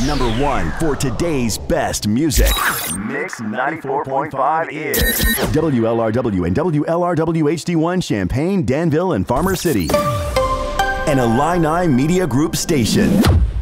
Number one for today's best music. Mix 94.5 is WLRW and WLRW HD1 Champaign, Danville, and Farmer City. An Illini Media Group station.